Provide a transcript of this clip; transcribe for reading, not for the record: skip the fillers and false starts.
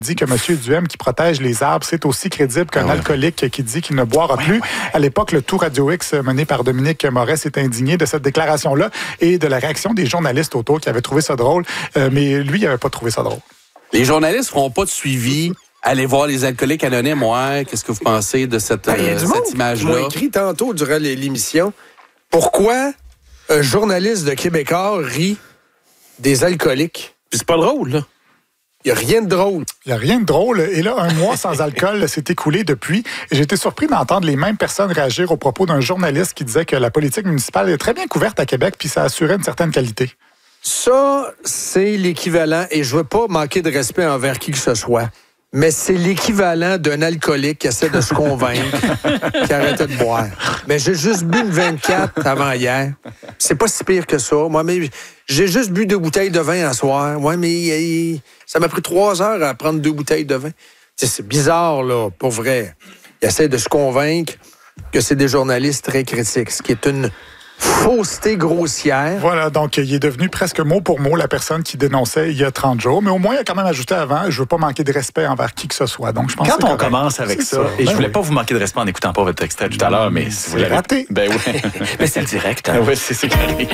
dit que M. Duhem, qui protège les arbres, c'est aussi crédible qu'un alcoolique qui dit qu'il ne boira plus. Ouais. À l'époque, le Tout Radio X mené par Dominique Moret s'est indigné de cette déclaration-là et de la réaction des journalistes autour qui avaient trouvé ça drôle. Mais lui, il n'avait pas trouvé ça drôle. Les journalistes ne feront pas de suivi. Allez voir les alcooliques anonymes. Ouais, qu'est-ce que vous pensez de cette image-là? Ils m'ont écrit tantôt durant l'émission. Pourquoi un journaliste de Québécois rit des alcooliques? Puis c'est pas drôle, là. Il n'y a rien de drôle. Il n'y a rien de drôle. Et là, un mois sans alcool s'est écoulé depuis. Et j'ai été surpris d'entendre les mêmes personnes réagir au propos d'un journaliste qui disait que la politique municipale est très bien couverte à Québec puis ça assurait une certaine qualité. Ça, c'est l'équivalent, et je veux pas manquer de respect envers qui que ce soit, mais c'est l'équivalent d'un alcoolique qui essaie de se convaincre qu'il arrêtait de boire. Mais j'ai juste bu une 24 avant hier. C'est pas si pire que ça. Moi, mais j'ai juste bu 2 bouteilles de vin à soir. Ouais, mais ça m'a pris 3 heures à prendre 2 bouteilles de vin. C'est bizarre, là, pour vrai. Il essaie de se convaincre que c'est des journalistes très critiques, ce qui est une fausseté grossière. Voilà, donc il est devenu presque mot pour mot la personne qui dénonçait il y a 30 jours. Mais au moins, il a quand même ajouté avant, je veux pas manquer de respect envers qui que ce soit. Donc, je pense quand on commence avec ça, et je voulais pas vous manquer de respect en n'écoutant pas votre extrait tout à l'heure, mais c'est raté. Ben oui. Mais c'est le direct. Hein? Oui, c'est ça qui arrive.